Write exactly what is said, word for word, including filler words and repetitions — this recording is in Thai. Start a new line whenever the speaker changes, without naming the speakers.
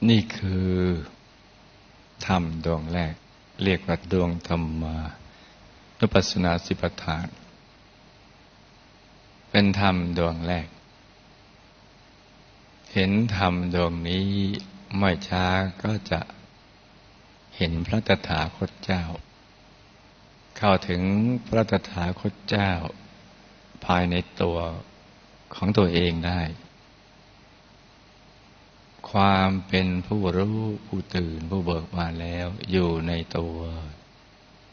นี่คือธรรมดวงแรกเรียกว่าดวงธรรมานุปัสสนาสิปทานเป็นธรรมดวงแรกเห็นธรรมดวงนี้ไม่ช้าก็จะเห็นพระตถาคตเจ้าเข้าถึงพระตถาคตเจ้าภายในตัวของตัวเองได้ความเป็นผู้รู้ผู้ตื่นผู้เบิกบานแล้วอยู่ในตัว